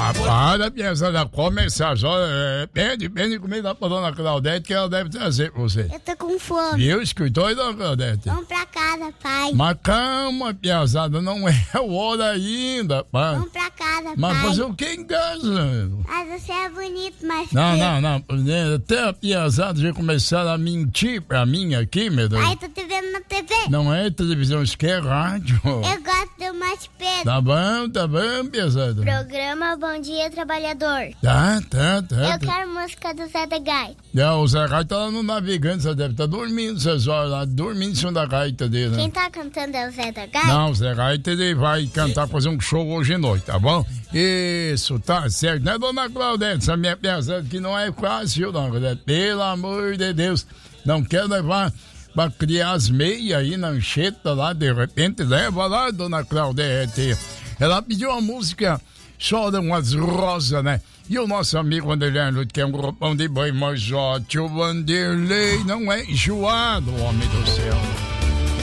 Para, piazada, começar só. Pede comida pra dona Claudete que ela deve trazer pra você. Eu tô com fome. Viu? Escutou, dona Claudete? Vamos pra casa, pai. Mas calma, piazada, não é hora ainda, pai. Vamos pra casa, Mas pai. fazer o que em casa? Mas você é bonito, mas... Não. Até a piazada já começaram a mentir pra mim aqui, meu Deus. Ai, tô te vendo na TV. Não é televisão, isso que é rádio. Eu gosto do mais Pedro. Tá bom, piazada. Programa Bom Dia Trabalhador. Tá. Eu quero música do Zé da Gaita. O Zé Gaita tá lá no navegante, você deve estar dormindo essas horas lá, dormindo em cima da gaita dele, né? Quem tá cantando é o Zé da Gaita? Não, o Zé Gaita ele vai cantar, fazer um show hoje à noite, tá bom? Isso, tá certo, né, dona Claudete? Essa minha pensando que não é fácil, dona Claudete. Pelo amor de Deus, não quer levar pra criar as meias aí na ancheta lá, de repente leva lá, dona Claudete. Ela pediu uma música, Choram as Rosas, né? E o nosso amigo Vanderlei Lute, que é um grupão de boi, mas ó, tio Vanderlei não é enjoado, homem do céu.